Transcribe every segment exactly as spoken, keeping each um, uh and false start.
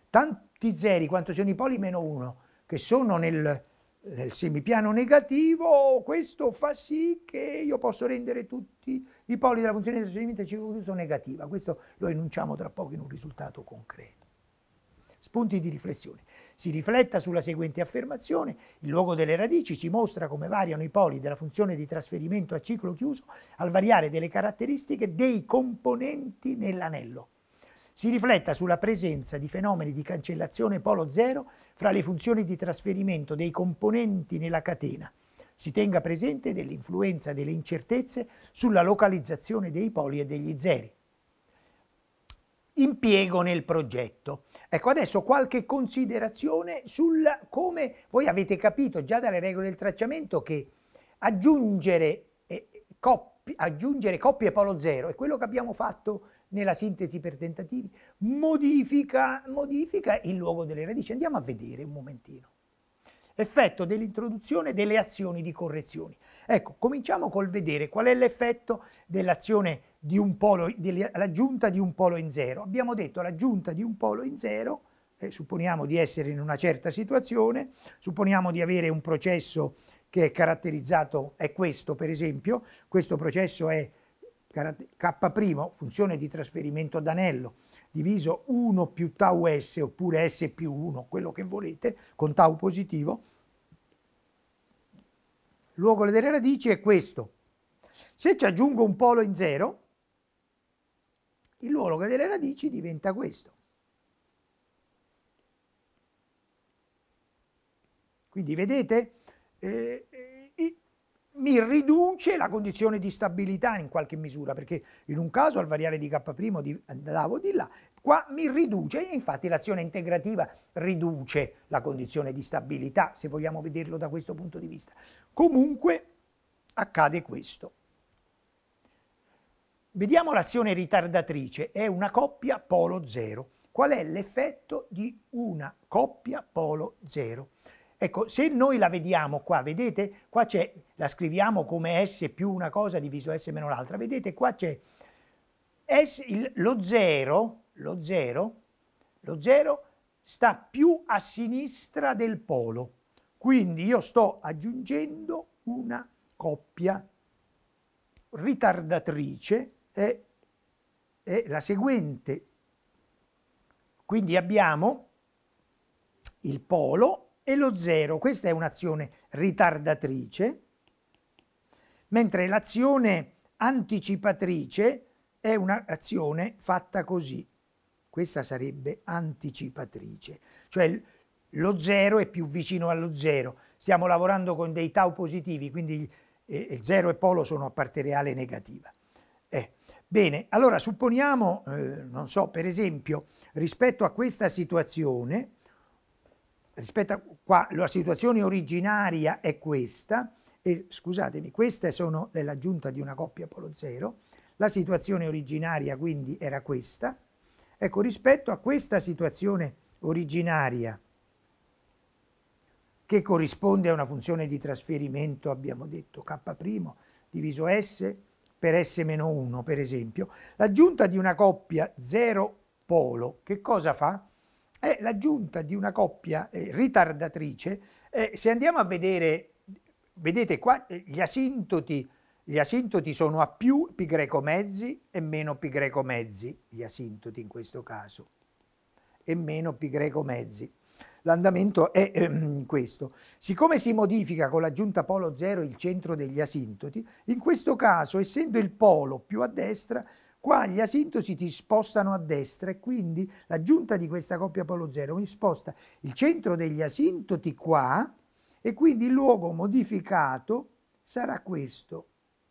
tanti zeri quanto sono i poli meno uno che sono nel, nel semipiano negativo, questo fa sì che io posso rendere tutti i poli della funzione di trasferimento del ciclo chiuso negativa. Questo lo enunciamo tra poco in un risultato concreto. Spunti di riflessione. Si rifletta sulla seguente affermazione: il luogo delle radici ci mostra come variano i poli della funzione di trasferimento a ciclo chiuso al variare delle caratteristiche dei componenti nell'anello. Si rifletta sulla presenza di fenomeni di cancellazione polo zero fra le funzioni di trasferimento dei componenti nella catena. Si tenga presente dell'influenza delle incertezze sulla localizzazione dei poli e degli zeri. Impiego nel progetto. Ecco, adesso qualche considerazione sul come voi avete capito già dalle regole del tracciamento che aggiungere, eh, coppie, aggiungere coppie polo zero è quello che abbiamo fatto nella sintesi per tentativi, modifica, modifica il luogo delle radici. Andiamo a vedere un momentino. Effetto dell'introduzione delle azioni di correzione. Ecco, cominciamo col vedere qual è l'effetto dell'azione di un polo, dell'aggiunta di un polo in zero. Abbiamo detto l'aggiunta di un polo in zero, eh, supponiamo di essere in una certa situazione, supponiamo di avere un processo che è caratterizzato, è questo per esempio, questo processo è K', funzione di trasferimento d'anello, diviso uno più tau S oppure S più uno, quello che volete, con tau positivo. Il luogo delle radici è questo. Se ci aggiungo un polo in zero, il luogo delle radici diventa questo. Quindi vedete, eh, eh, mi riduce la condizione di stabilità in qualche misura, perché in un caso al variare di K' di, andavo di là, qua mi riduce, e infatti l'azione integrativa riduce la condizione di stabilità, se vogliamo vederlo da questo punto di vista. Comunque accade questo. Vediamo l'azione ritardatrice, è una coppia polo zero. Qual è l'effetto di una coppia polo zero? Ecco, se noi la vediamo qua, vedete, qua c'è, la scriviamo come S più una cosa diviso S meno l'altra, vedete, qua c'è S, il, lo zero, lo zero, lo zero sta più a sinistra del polo, quindi io sto aggiungendo una coppia ritardatrice, è, è la seguente, quindi abbiamo il polo e lo zero, questa è un'azione ritardatrice, mentre l'azione anticipatrice è un'azione fatta così, questa sarebbe anticipatrice, cioè lo zero è più vicino allo zero, stiamo lavorando con dei tau positivi, quindi il zero e polo sono a parte reale negativa. Eh, bene, allora supponiamo, eh, non so, per esempio, rispetto a questa situazione, rispetto a qua, la situazione originaria è questa, e scusatemi, queste sono dell'aggiunta di una coppia polo zero, la situazione originaria quindi era questa. Ecco, rispetto a questa situazione originaria, che corrisponde a una funzione di trasferimento, abbiamo detto K' diviso S per S meno uno, per esempio, l'aggiunta di una coppia zero polo, che cosa fa? È l'aggiunta di una coppia eh, ritardatrice. Eh, se andiamo a vedere, vedete qua eh, gli asintoti, gli asintoti sono a più π greco mezzi e meno π greco mezzi, gli asintoti in questo caso, e meno π greco mezzi. L'andamento è ehm, questo. Siccome si modifica con l'aggiunta polo zero il centro degli asintoti, in questo caso, essendo il polo più a destra, qua gli asintoti si spostano a destra e quindi l'aggiunta di questa coppia polo zero mi sposta il centro degli asintoti qua e quindi il luogo modificato sarà questo.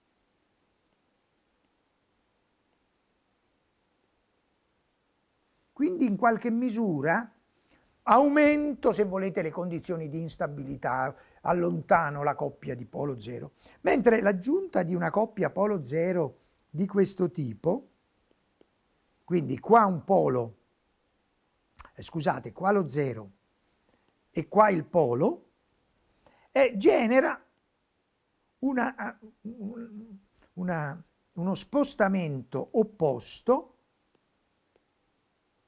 Quindi in qualche misura aumento, se volete, le condizioni di instabilità, allontano la coppia di polo zero. Mentre l'aggiunta di una coppia polo zero di questo tipo, quindi qua un polo, eh, scusate, qua lo zero e qua il polo, eh, genera una, una, uno spostamento opposto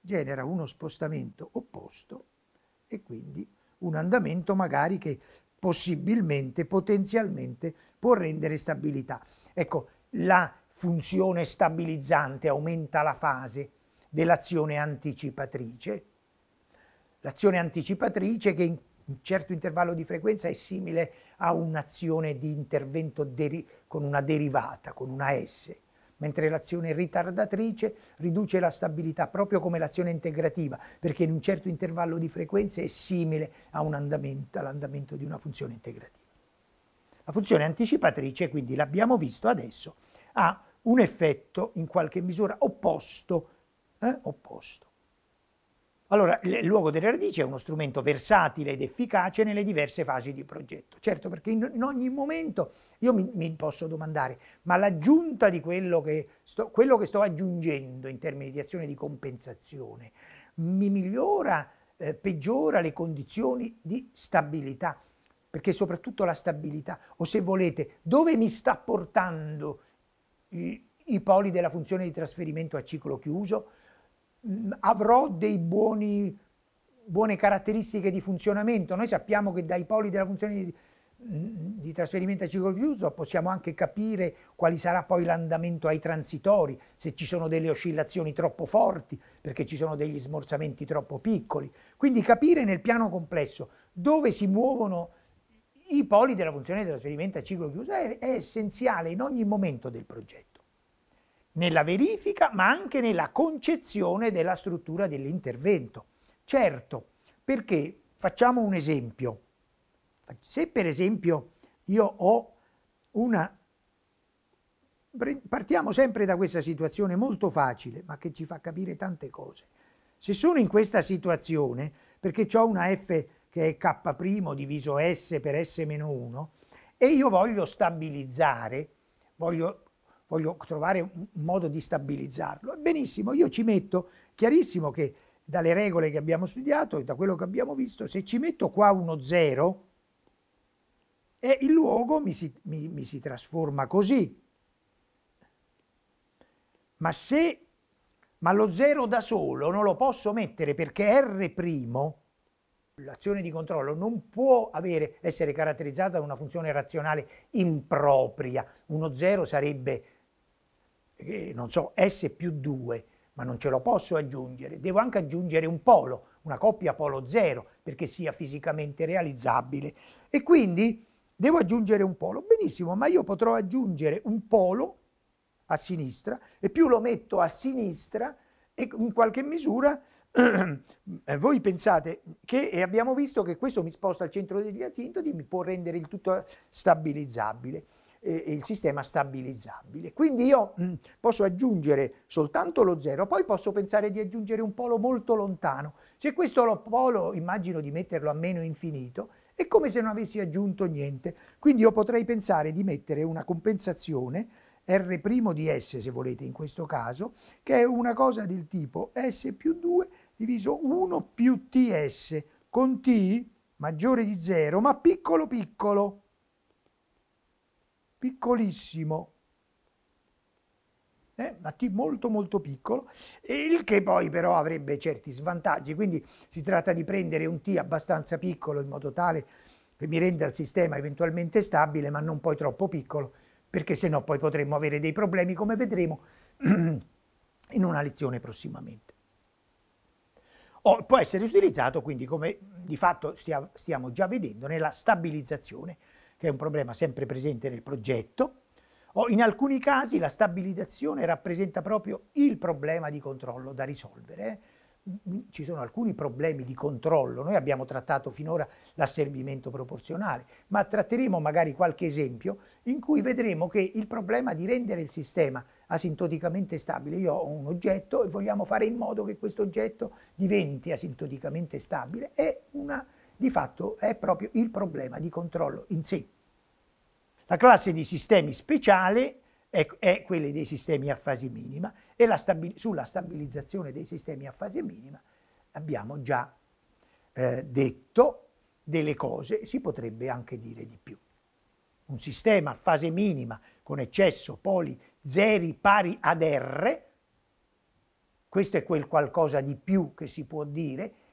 genera uno spostamento opposto e quindi un andamento magari che possibilmente, potenzialmente può rendere stabilità. Ecco, la funzione stabilizzante aumenta la fase dell'azione anticipatrice. L'azione anticipatrice, che in un certo intervallo di frequenza è simile a un'azione di intervento con una derivata, con una S, mentre l'azione ritardatrice riduce la stabilità proprio come l'azione integrativa, perché in un certo intervallo di frequenza è simile a un andamento, all'andamento di una funzione integrativa. La funzione anticipatrice, quindi l'abbiamo visto adesso, ha un effetto in qualche misura opposto. Eh? opposto. Allora, il luogo delle radici è uno strumento versatile ed efficace nelle diverse fasi di progetto. Certo, perché in, in ogni momento io mi, mi posso domandare, ma l'aggiunta di quello che, sto, quello che sto aggiungendo in termini di azione di compensazione mi migliora, eh, peggiora le condizioni di stabilità? Perché soprattutto la stabilità, o se volete, dove mi sta portando i, i poli della funzione di trasferimento a ciclo chiuso? Avrò dei buoni, buone caratteristiche di funzionamento. Noi sappiamo che dai poli della funzione di, di trasferimento a ciclo chiuso possiamo anche capire quali sarà poi l'andamento ai transitori, se ci sono delle oscillazioni troppo forti, perché ci sono degli smorzamenti troppo piccoli. Quindi capire nel piano complesso dove si muovono i poli della funzione di trasferimento a ciclo chiuso è, è essenziale in ogni momento del progetto, nella verifica ma anche nella concezione della struttura dell'intervento. Certo, perché facciamo un esempio. Se per esempio io ho una... Partiamo sempre da questa situazione molto facile, ma che ci fa capire tante cose. Se sono in questa situazione, perché ho una F che è K' diviso S per S meno uno, e io voglio stabilizzare, voglio voglio trovare un modo di stabilizzarlo. Benissimo, io ci metto, chiarissimo che dalle regole che abbiamo studiato e da quello che abbiamo visto, se ci metto qua uno zero, e il luogo mi si, mi, mi si trasforma così. Ma se, ma lo zero da solo non lo posso mettere perché R', l'azione di controllo, non può avere, essere caratterizzata da una funzione razionale impropria. Uno zero sarebbe, eh, non so, S più due, ma non ce lo posso aggiungere. Devo anche aggiungere un polo, una coppia polo zero, perché sia fisicamente realizzabile. E quindi devo aggiungere un polo. Benissimo, ma io potrò aggiungere un polo a sinistra, e più lo metto a sinistra, e in qualche misura voi pensate che, e abbiamo visto che questo mi sposta al centro degli asintoti, mi può rendere il tutto stabilizzabile, eh, il sistema stabilizzabile. Quindi io mh, posso aggiungere soltanto lo zero, poi posso pensare di aggiungere un polo molto lontano. Se questo lo polo immagino di metterlo a meno infinito, è come se non avessi aggiunto niente. Quindi io potrei pensare di mettere una compensazione R' di S, se volete, in questo caso, che è una cosa del tipo S più due diviso uno più T S, con T maggiore di zero, ma piccolo piccolo, piccolissimo, eh? ma T molto molto piccolo, e il che poi però avrebbe certi svantaggi. Quindi si tratta di prendere un T abbastanza piccolo in modo tale che mi renda il sistema eventualmente stabile, ma non poi troppo piccolo, perché sennò poi potremmo avere dei problemi, come vedremo in una lezione prossimamente. O può essere utilizzato quindi, come di fatto stia, stiamo già vedendo, nella stabilizzazione, che è un problema sempre presente nel progetto, o in alcuni casi la stabilizzazione rappresenta proprio il problema di controllo da risolvere. Eh? Ci sono alcuni problemi di controllo, noi abbiamo trattato finora l'asservimento proporzionale, ma tratteremo magari qualche esempio in cui vedremo che il problema di rendere il sistema asintoticamente stabile, io ho un oggetto e vogliamo fare in modo che questo oggetto diventi asintoticamente stabile, è una, di fatto è proprio il problema di controllo in sé. La classe di sistemi speciale è, è quella dei sistemi a fase minima, e la stabi- sulla stabilizzazione dei sistemi a fase minima abbiamo già eh, detto delle cose, si potrebbe anche dire di più. Un sistema a fase minima con eccesso poli zeri pari ad R, questo è quel qualcosa di più che si può dire,